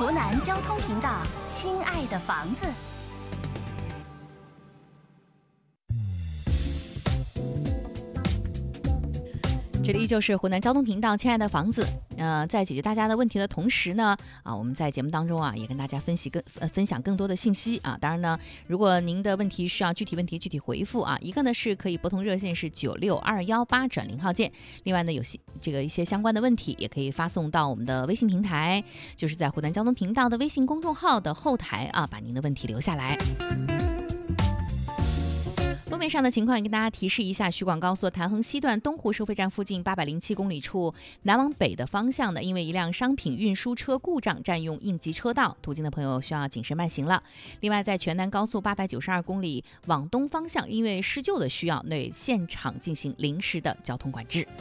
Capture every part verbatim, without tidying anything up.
湖南交通频道，亲爱的房子。 这里依旧是湖南交通频道，亲爱的房子。呃，在解决大家的问题的同时呢，啊，我们在节目当中啊，也跟大家分析更、呃、分享更多的信息啊。当然呢，如果您的问题需要具体问题具体回复啊，一个呢是可以拨通热线是九六二幺八转零号键，另外呢有些这个一些相关的问题也可以发送到我们的微信平台，就是在湖南交通频道的微信公众号的后台啊，把您的问题留下来。路面上的情况也跟大家提示一下，徐广高速潭衡西段东湖收费站附近八百零七公里处南往北的方向呢，因为一辆商品运输车故障占用应急车道，途经的朋友需要谨慎慢行了。另外在全南高速八百九十二公里往东方向，因为施救的需要，对现场进行临时的交通管制。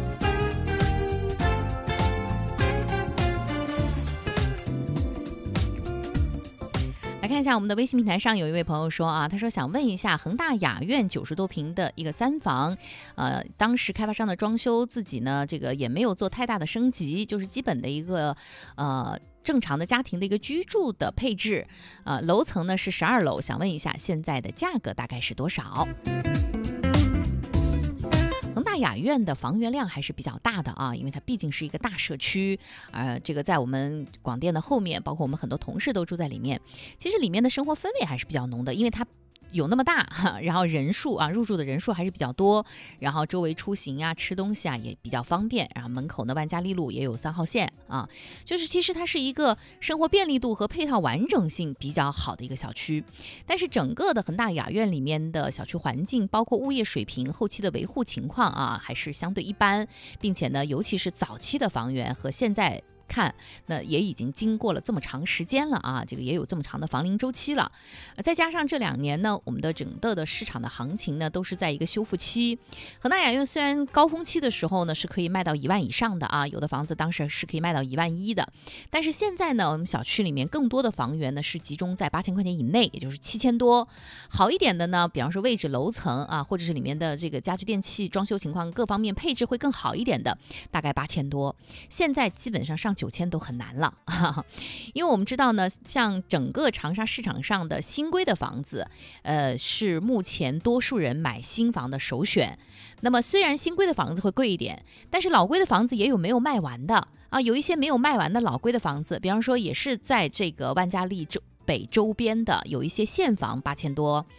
来看一下我们的微信平台上有一位朋友说啊，他说想问一下恒大雅苑九十多平的一个三房，呃，当时开发商的装修自己呢这个也没有做太大的升级，就是基本的一个呃正常的家庭的一个居住的配置，呃，楼层呢是十二楼，想问一下现在的价格大概是多少？恒大雅苑的房源量还是比较大的啊，因为它毕竟是一个大社区，呃，这个在我们广电的后面，包括我们很多同事都住在里面。其实里面的生活氛围还是比较浓的，因为它有那么大，然后人数啊，入住的人数还是比较多，然后周围出行啊、吃东西啊也比较方便，然后门口呢万家丽路也有三号线啊，就是其实它是一个生活便利度和配套完整性比较好的一个小区。但是整个的恒大雅苑里面的小区环境，包括物业水平、后期的维护情况啊，还是相对一般，并且呢，尤其是早期的房源和现在看，那也已经经过了这么长时间了啊，这个也有这么长的房龄周期了，再加上这两年呢，我们的整个的市场的行情呢，都是在一个修复期。恒大雅苑虽然高峰期的时候呢，是可以卖到一万以上的啊，有的房子当时是可以卖到一万一的，但是现在呢，我们小区里面更多的房源呢是集中在八千块钱以内，也就是七千多。好一点的呢，比方说位置、楼层啊，或者是里面的这个家具电器、装修情况各方面配置会更好一点的，大概八千多。现在基本上上九千都很难了，因为我们知道呢，像整个长沙市场上的新规的房子，呃，是目前多数人买新房的首选。那么虽然新规的房子会贵一点，但是老规的房子也有没有卖完的啊，有一些没有卖完的老规的房子，比方说也是在这个万家丽周北周边的，有一些现房八千多，